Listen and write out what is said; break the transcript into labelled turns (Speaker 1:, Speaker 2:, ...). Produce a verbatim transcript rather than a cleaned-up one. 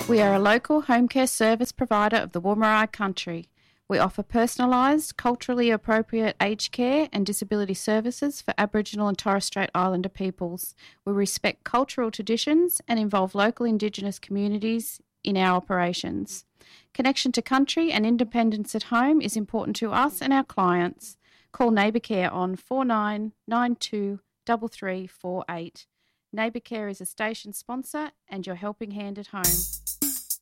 Speaker 1: We are a local home care service provider of the Wurundjeri country. We offer personalised, culturally appropriate aged care and disability services for Aboriginal and Torres Strait Islander peoples. We respect cultural traditions and involve local Indigenous communities in our operations. Connection to country and independence at home is important to us and our clients. Call Neighbour Care on four nine nine two three three four eight. Neighbour Care is a station sponsor and your helping hand at home.